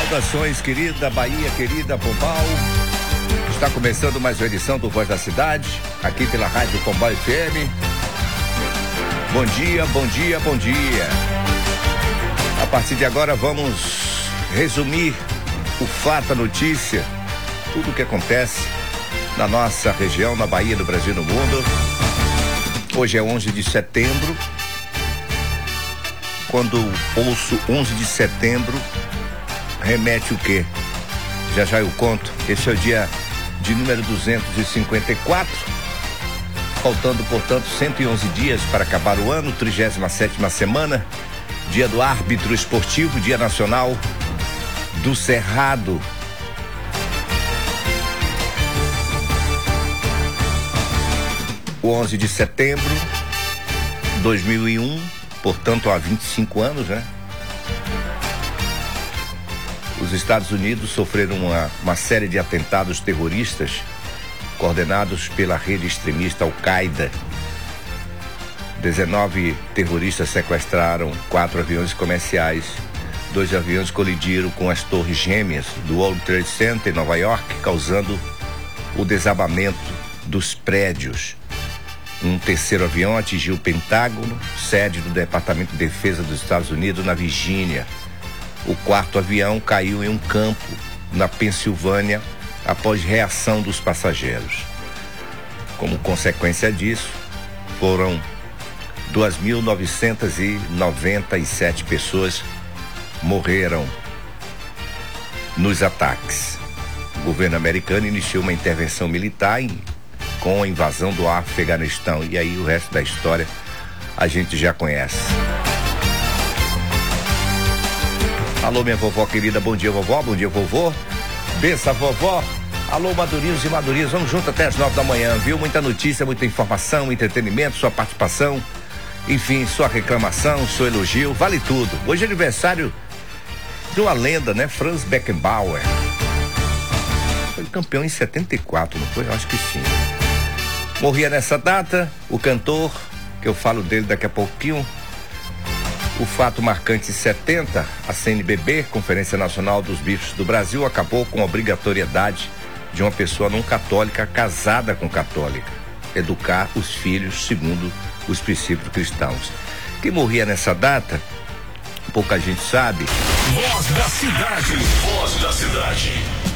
Saudações, querida Bahia, querida Pombal. Está começando mais uma edição do Voz da Cidade, aqui pela Rádio Pombal FM. Bom dia, bom dia, bom dia. A partir de agora vamos resumir o fato, a notícia, tudo o que acontece na nossa região, na Bahia, no Brasil, no mundo. Hoje é 11 de setembro. Quando ouço 11 de setembro, remete o quê? Já já eu conto. Esse é o dia de número 254. Faltando, portanto, 111 dias para acabar o ano, 37ª semana. Dia do árbitro esportivo, Dia Nacional do Cerrado. O 11 de setembro de 2001, portanto há 25 anos, né? Os Estados Unidos sofreram uma série de atentados terroristas coordenados pela rede extremista Al-Qaeda. 19 terroristas sequestraram 4 aviões comerciais. 2 aviões colidiram com as torres gêmeas do World Trade Center em Nova York, causando o desabamento dos prédios. Um terceiro avião atingiu o Pentágono, sede do Departamento de Defesa dos Estados Unidos, na Virgínia. O quarto avião caiu em um campo na Pensilvânia após reação dos passageiros. Como consequência disso, foram 2.997 pessoas morreram nos ataques. O governo americano iniciou uma intervenção militar com a invasão do Afeganistão. E aí o resto da história a gente já conhece. Alô, minha vovó querida, bom dia, vovó, bom dia, vovô. Bença, vovó. Alô, madurinhos e madurinhas, vamos junto até as 9 da manhã, viu? Muita notícia, muita informação, entretenimento, sua participação, enfim, sua reclamação, seu elogio, vale tudo. Hoje é aniversário de uma lenda, né? Franz Beckenbauer. Foi campeão em 74, não foi? Eu acho que sim. Morria nessa data o cantor, que eu falo dele daqui a pouquinho. O fato marcante em 70, a CNBB, Conferência Nacional dos Bispos do Brasil, acabou com a obrigatoriedade de uma pessoa não católica casada com católica educar os filhos segundo os princípios cristãos. Quem morria nessa data, pouca gente sabe. Voz da Cidade. Voz da Cidade.